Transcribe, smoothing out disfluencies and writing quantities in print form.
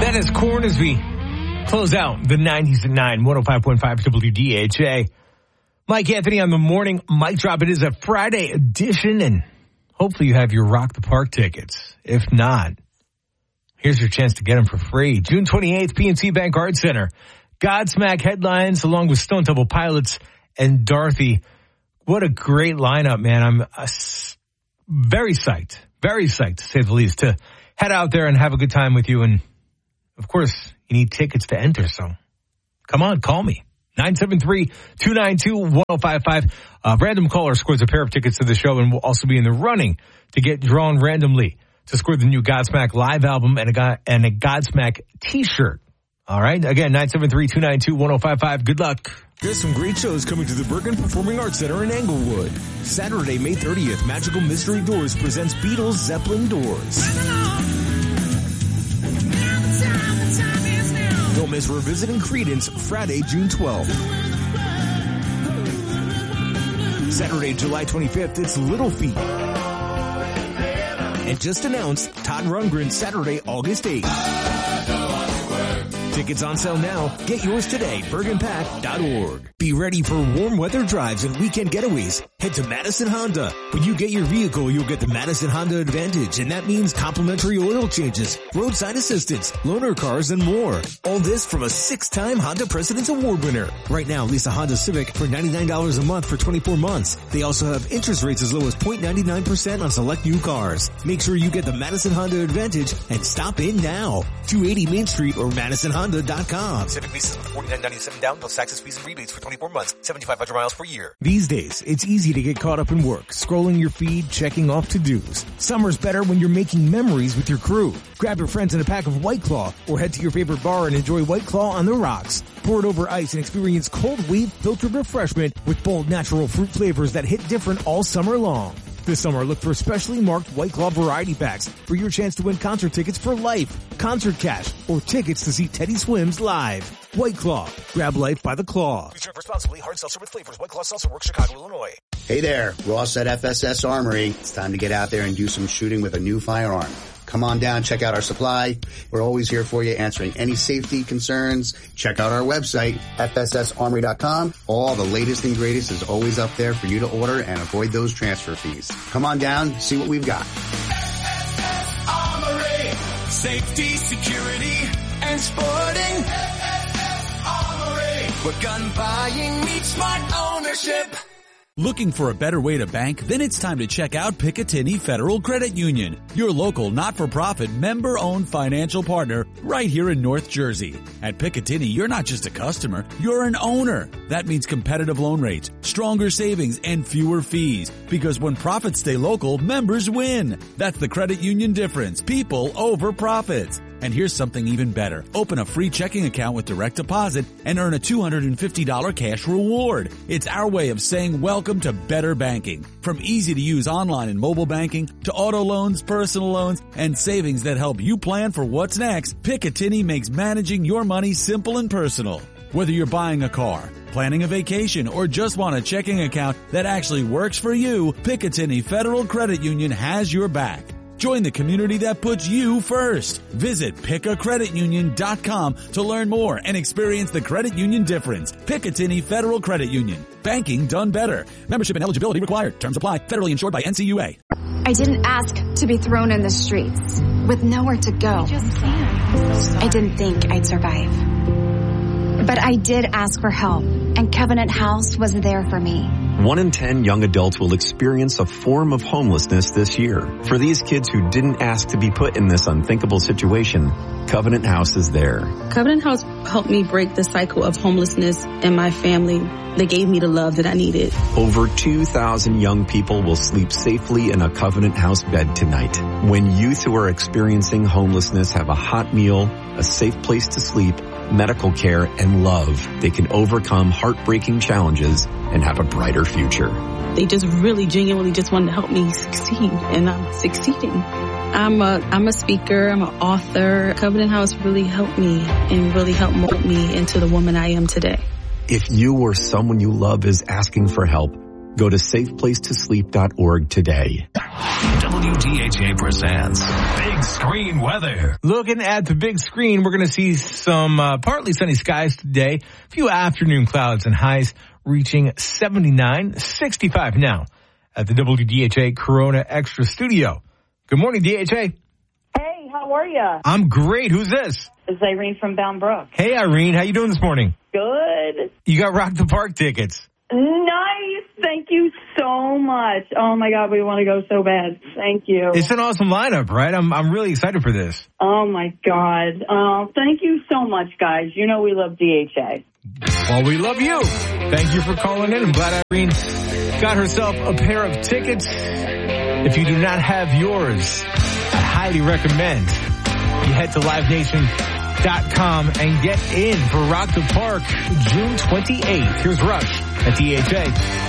That is Korn as we close out the 90s at 9, 105.5 WDHA. Mike Anthony on the morning mic drop. It is a Friday edition, and hopefully you have your Rock the Park tickets. If not, here's your chance to get them for free. June 28th, PNC Bank Arts Center. Godsmack headlines along with Stone Temple Pilots and Dorothy. What a great lineup, man. I'm very psyched to say the least, to head out there and have a good time with you. And of course, you need tickets to enter. So come on, call me. 973-292-1055. Random caller scores a pair of tickets to the show and will also be in the running to get drawn randomly to score the new Godsmack live album and a Godsmack t-shirt. All right. Again, 973-292-1055. Good luck. There's some great shows coming to the Bergen Performing Arts Center in Englewood. Saturday, May 30th, Magical Mystery Doors presents Beatles Zeppelin Doors. Don't miss Revisiting Creedence Friday, June 12th. Saturday, July 25th, it's Little Feat. And just announced Todd Rundgren Saturday, August 8th. Tickets on sale now. Get yours today. BergenPack.org. Be ready for warm weather drives and weekend getaways. Head to Madison Honda. When you get your vehicle, you'll get the Madison Honda Advantage, and that means complimentary oil changes, roadside assistance, loaner cars, and more. All this from a 6-time Honda President's Award winner. Right now, lease a Honda Civic for $99 a month for 24 months. They also have interest rates as low as 0.99% on select new cars. Make sure you get the Madison Honda Advantage and stop in now. 280 Main Street or MadisonHonda.com. Civic leases with $49.97 down plus taxes, fees, and rebates for 24 months, 7,500 miles per year. These days, it's easy to get caught up in work, scrolling your feed, checking off to-dos. Summer's better when you're making memories with your crew. Grab your friends in a pack of White Claw or head to your favorite bar and enjoy White Claw on the rocks. Pour it over ice and experience cold wave filtered refreshment with bold natural fruit flavors that hit different all summer long. This summer, look for specially marked White Claw variety packs for your chance to win concert tickets for life, concert cash, or tickets to see Teddy Swims live. White Claw. Grab life by the claw. Please drink responsibly. Hard seltzer with flavors. White Claw Seltzer Works, Chicago, Illinois. Hey there, Ross at FSS Armory. It's time to get out there and do some shooting with a new firearm. Come on down, check out our supply. We're always here for you, answering any safety concerns. Check out our website, fssarmory.com. All the latest and greatest is always up there for you to order and avoid those transfer fees. Come on down, see what we've got. FSS Armory. Safety, security, and sporting. FSS Armory. Where gun buying meets smart ownership. Looking for a better way to bank? Then it's time to check out Picatinny Federal Credit Union, your local not-for-profit member-owned financial partner right here in North Jersey. At Picatinny, you're not just a customer, you're an owner. That means competitive loan rates, stronger savings, and fewer fees. Because when profits stay local, members win. That's the credit union difference. People over profits. And here's something even better. Open a free checking account with direct deposit and earn a $250 cash reward. It's our way of saying welcome to better banking. From easy-to-use online and mobile banking to auto loans, personal loans, and savings that help you plan for what's next, Picatinny makes managing your money simple and personal. Whether you're buying a car, planning a vacation, or just want a checking account that actually works for you, Picatinny Federal Credit Union has your back. Join the community that puts you first. Visit pickacreditunion.com to learn more and experience the credit union difference. Picatinny Federal Credit Union. Banking done better. Membership and eligibility required. Terms apply. Federally insured by NCUA. I didn't ask to be thrown in the streets with nowhere to go. I didn't think I'd survive. But I did ask for help, and Covenant House was there for me. 1 in 10 young adults will experience a form of homelessness this year. For these kids who didn't ask to be put in this unthinkable situation, Covenant House is there. Covenant House helped me break the cycle of homelessness in my family. They gave me the love that I needed. Over 2,000 young people will sleep safely in a Covenant House bed tonight. When youth who are experiencing homelessness have a hot meal, a safe place to sleep, medical care, and love, they can overcome heartbreaking challenges and have a brighter future. They just really genuinely just wanted to help me succeed, and I'm succeeding. I'm a speaker, I'm an author. Covenant House really helped me and really helped mold me into the woman I am today. If you or someone you love is asking for help, Go to safeplacetosleep.org today. WDHA presents Big Screen Weather. Looking at the big screen, we're going to see some partly sunny skies today. A few afternoon clouds and highs reaching 79, 65 now at the WDHA Corona Extra Studio. Good morning, DHA. Hey, how are you? I'm great. Who's this? It's Irene from Bound Brook. Hey, Irene. How you doing this morning? Good. You got Rock the Park tickets. Nice. Thank you so much. Oh, my God. We want to go so bad. Thank you. It's an awesome lineup, right? I'm really excited for this. Oh, my God. Thank you so much, guys. You know we love DHA. Well, we love you. Thank you for calling in. I'm glad Irene got herself a pair of tickets. If you do not have yours, I highly recommend you head to LiveNation.com and get in for Rock the Park June 28th. Here's Rush at DHA.